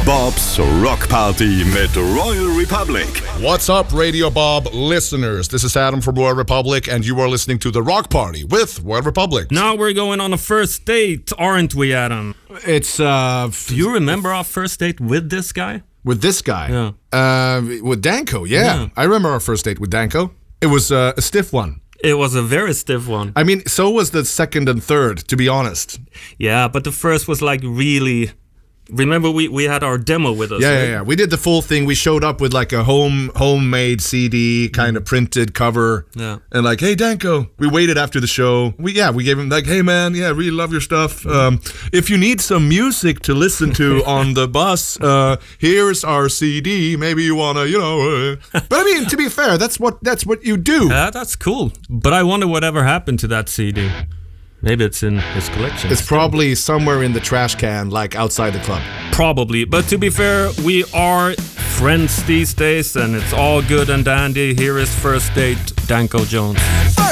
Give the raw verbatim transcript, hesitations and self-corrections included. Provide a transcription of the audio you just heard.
Bob's Rock Party mit Royal Republic. What's up, Radio Bob listeners? This is Adam from Royal Republic, and you are listening to The Rock Party with Royal Republic. Now we're going on a first date, aren't we, Adam? It's, uh... F- Do you remember our first date with this guy? With this guy? Yeah. Uh, with Danko, yeah. Yeah. I remember our first date with Danko. It was uh, a stiff one. It was a very stiff one. I mean, so was the second and third, to be honest. Yeah, but the first was like really... Remember we, we had our demo with us, Yeah, right? yeah, yeah. We did the full thing. We showed up with like a home homemade C D, kind of printed cover. Yeah. And like, hey, Danko. We waited after the show. We Yeah, we gave him like, hey, man, yeah, really love your stuff. Um, if you need some music to listen to on the bus, uh, here's our C D. Maybe you want to, you know. Uh. But I mean, to be fair, that's what that's what you do. Yeah, that's cool. But I wonder whatever happened to that C D. Maybe it's in his collection. It's probably somewhere in the trash can, like outside the club. Probably. But to be fair, we are friends these days, and it's all good and dandy. Here is first date, Danko Jones.